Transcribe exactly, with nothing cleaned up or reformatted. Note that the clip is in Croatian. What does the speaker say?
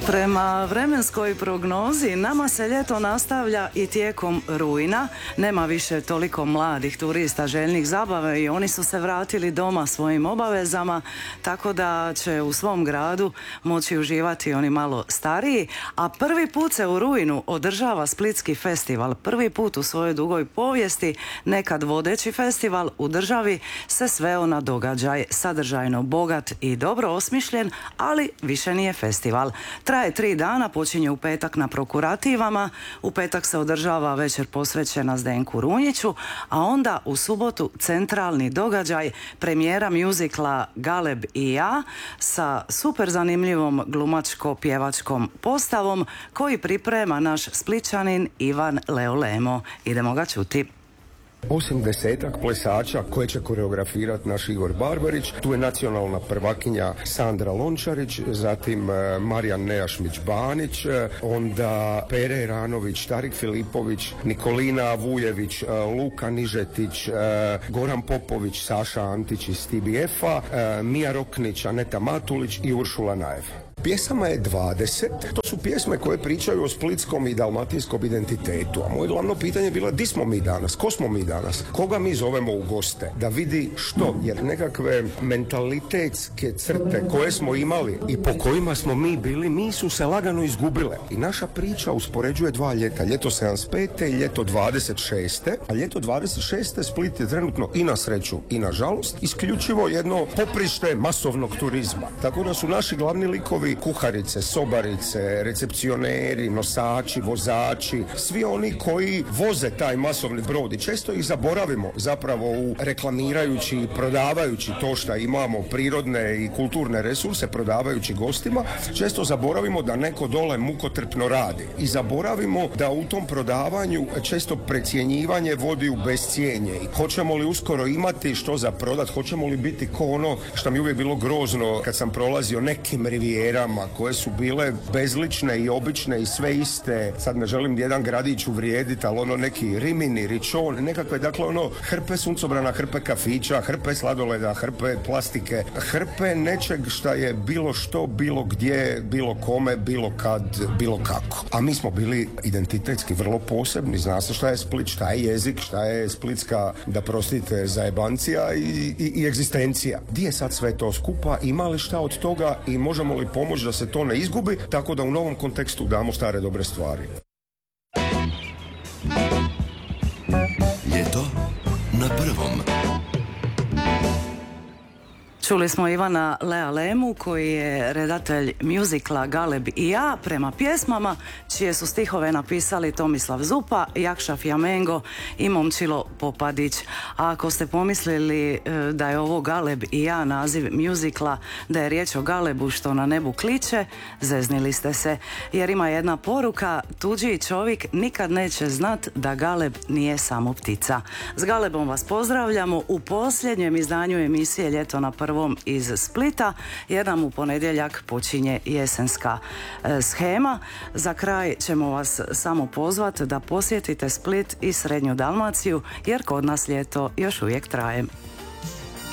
Prema vremenskoj prognozi nama se ljeto nastavlja i tijekom rujna. Nema više toliko mladih turista željnih zabave i oni su se vratili doma svojim obavezama, tako da će u svom gradu moći uživati oni malo stariji. A prvi put se u rujnu održava Splitski festival. Prvi put u svojoj dugoj povijesti nekad vodeći festival u državi se sveo na događaj sadržajno bogat i dobro osmišljen, ali više nije festival. Traje tri dana, počinje u petak na Prokurativama, u petak se održava večer posvećena Zdenku Runjiću, a onda u subotu centralni događaj, premijera mjuzikla Galeb i ja sa super zanimljivom glumačko-pjevačkom postavom koji priprema naš Splićanin Ivan Leolemo. Idemo ga čuti. Osim desetak plesača koje će koreografirati naš Igor Barbarić, tu je nacionalna prvakinja Sandra Lončarić, zatim Marijan Nejašmić-Banić, onda Pere Iranović, Tarik Filipović, Nikolina Vujević, Luka Nižetić, Goran Popović, Saša Antić iz T B F-a, Mija Roknić, Aneta Matulić i Uršula Najev. Pjesama je dvadeset, to su pjesme koje pričaju o splitskom i dalmatinskom identitetu, a moje glavno pitanje je bilo di smo mi danas, ko smo mi danas, koga mi zovemo u goste, da vidi što, jer nekakve mentalitetske crte koje smo imali i po kojima smo mi bili, mi su se lagano izgubile. I naša priča uspoređuje dva ljeta, ljeto sedamdeset pete i ljeto dvadeset šeste, a ljeto dvadeset šeste Split je trenutno i na sreću i na žalost isključivo jedno poprište masovnog turizma. Tako da su naši glavni likovi kuharice, sobarice, recepcioneri, nosači, vozači, svi oni koji voze taj masovni brod i često ih zaboravimo zapravo u reklamirajući i prodavajući to što imamo, prirodne i kulturne resurse, prodavajući gostima, često zaboravimo da neko dole mukotrpno radi i zaboravimo da u tom prodavanju često precjenjivanje vodi u bescijenje. I hoćemo li uskoro imati što za prodat, hoćemo li biti ko ono što mi uvijek bilo grozno kad sam prolazio nekim rivijerama koje su bile bezlične i obične i sve iste. Sad ne želim jedan gradić uvrijediti, ali ono neki Rimini, Ričon, nekakve, dakle ono hrpe suncobrana, hrpe kafića, hrpe sladoleda, hrpe plastike, hrpe nečeg šta je bilo što, bilo gdje, bilo kome, bilo kad, bilo kako. A mi smo bili identitetski vrlo posebni. Zna se šta je Split, šta je jezik, šta je splitska, da prostite, zajebancija i, i, i egzistencija. Di je sad sve to skupa, ima li šta od toga i možemo li pomoći da se to ne izgubi, tako da u novom kontekstu damo stare dobre stvari. Ljeto na prvom. Čuli smo Ivana Leolemu koji je redatelj mjuzikla Galeb i ja, prema pjesmama čije su stihove napisali Tomislav Zupa, Jakša Fjamengo i Momčilo Popadić. A ako ste pomislili da je ovo Galeb i ja naziv mjuzikla, da je riječ o Galebu što na nebu kliče, zeznili ste se, jer ima jedna poruka: tuđi čovjek nikad neće znat da Galeb nije samo ptica. S Galebom vas pozdravljamo u posljednjem izdanju emisije Ljeto na prvom iz Splita, jer nam u ponedjeljak počinje jesenska e, shema. Za kraj ćemo vas samo pozvati da posjetite Split i Srednju Dalmaciju, jer kod nas ljeto još uvijek traje.